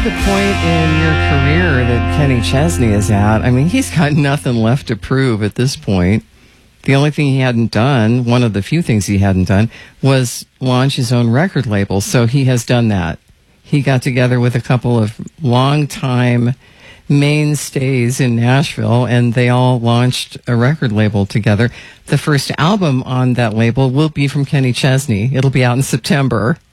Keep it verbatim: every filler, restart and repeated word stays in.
the point in your career that Kenny Chesney is at, I mean, he's got nothing left to prove at this point. The only thing he hadn't done, one of the few things he hadn't done, was launch his own record label. So he has done that. He got together with a couple of longtime mainstays in Nashville, and they all launched a record label together. The first album on that label will be from Kenny Chesney. It'll be out in September.